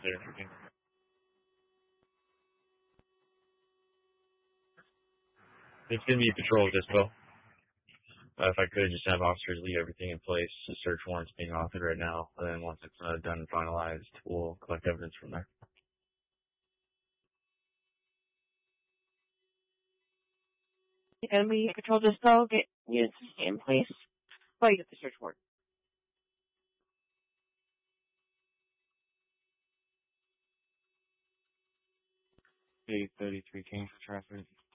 there. It's gonna be patrol dispo. If I could just have officers leave everything in place, the search warrant's being authored right now, and then once it's done and finalized, we'll collect evidence from there. And we control dispo, get units in place while you get the search warrant. 833 King for traffic.